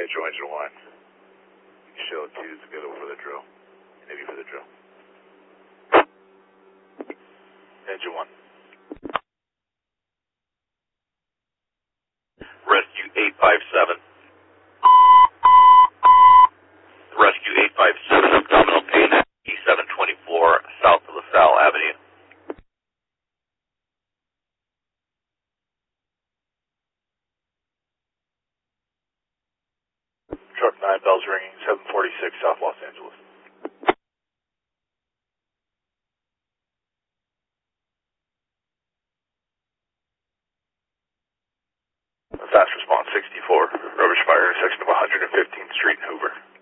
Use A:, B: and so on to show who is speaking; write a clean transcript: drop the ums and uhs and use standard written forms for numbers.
A: Metro Engine 1. Show 2 is good over the drill. Maybe for the drill. Engine 1.
B: Rescue 857. Rescue 857, abdominal pain at E724, south of LaSalle Avenue.
A: Truck 9, bells ringing, 746 South Los Angeles. Fast response 64, rubbish fire intersection of 115th Street in Hoover.